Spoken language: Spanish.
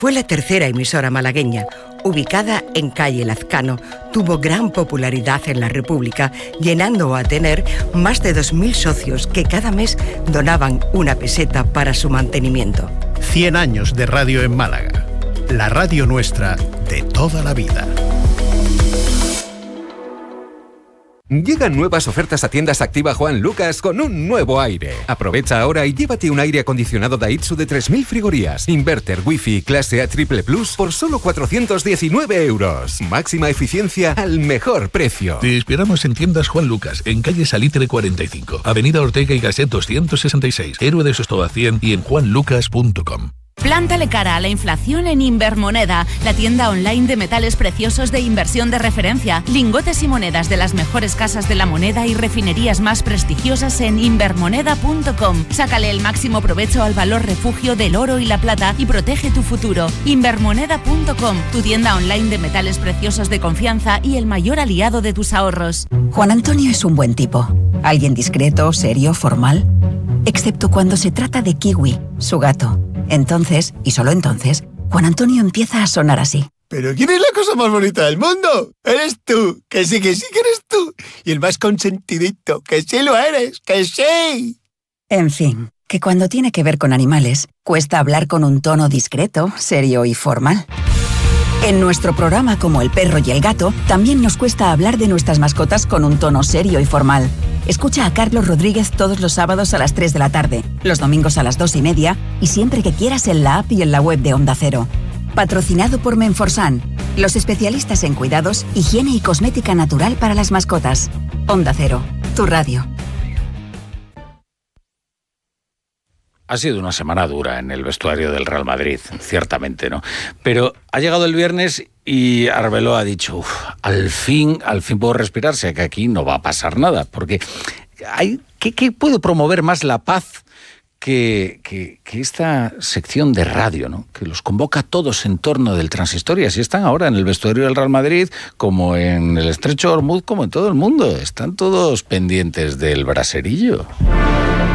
Fue la tercera emisora malagueña, ubicada en calle Lazcano, tuvo gran popularidad en la República, llenando a tener más de 2.000 socios que cada mes donaban una peseta para su mantenimiento. 100 años de radio en Málaga, la radio nuestra de toda la vida. Llegan nuevas ofertas a Tiendas Activa Juan Lucas con un nuevo aire. Aprovecha ahora y llévate un aire acondicionado Daitsu de 3.000 frigorías, inverter Wi-Fi clase A Triple Plus por solo 419 euros. Máxima eficiencia al mejor precio. Te esperamos en Tiendas Juan Lucas, en calle Salitre 45, avenida Ortega y Gasset 266, Héroe de Sostoa 100 y en juanlucas.com. Plántale cara a la inflación en Invermoneda, la tienda online de metales preciosos de inversión de referencia. Lingotes y monedas de las mejores casas de la moneda y refinerías más prestigiosas en invermoneda.com. Sácale el máximo provecho al valor refugio del oro y la plata y protege tu futuro. Invermoneda.com, tu tienda online de metales preciosos de confianza y el mayor aliado de tus ahorros. Juan Antonio es un buen tipo. Alguien discreto, serio, formal. Excepto cuando se trata de Kiwi, su gato. Entonces, y solo entonces, Juan Antonio empieza a sonar así. ¿Pero quién es la cosa más bonita del mundo? ¡Eres tú! ¡Que sí que eres tú! Y el más consentidito, ¡que sí lo eres! ¡Que sí! En fin, que cuando tiene que ver con animales, cuesta hablar con un tono discreto, serio y formal. En nuestro programa Como el perro y el gato, también nos cuesta hablar de nuestras mascotas con un tono serio y formal. Escucha a Carlos Rodríguez todos los sábados a las 3 de la tarde, los domingos a las 2:30 y siempre que quieras en la app y en la web de Onda Cero. Patrocinado por Menforsan, los especialistas en cuidados, higiene y cosmética natural para las mascotas. Onda Cero, tu radio. Ha sido una semana dura en el vestuario del Real Madrid, ciertamente, ¿no? Pero ha llegado el viernes y Arbeloa ha dicho, al fin puedo respirar, sé que aquí no va a pasar nada, porque ¿qué puede promover más la paz que esta sección de radio, ¿no? Que los convoca a todos en torno del transistor, y así están ahora en el vestuario del Real Madrid, como en el Estrecho de Hormuz, como en todo el mundo. Están todos pendientes del braserillo.